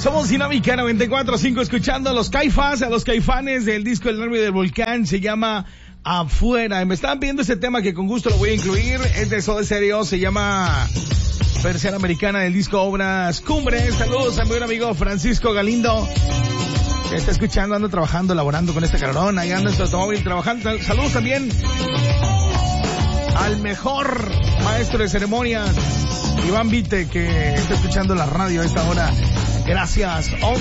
Somos Dinámica 94.5 escuchando a los Caifanes del disco El Nervio del Volcán, se llama Afuera. Me estaban pidiendo este tema que con gusto lo voy a incluir, es de Soda Stereo, se llama Versión Americana del disco Obras Cumbres. Saludos a mi buen amigo Francisco Galindo, que está escuchando, anda trabajando, laborando con este calorón, ahí anda en su automóvil trabajando. Saludos también al mejor maestro de ceremonias, Iván Vite, que está escuchando la radio a esta hora. Gracias.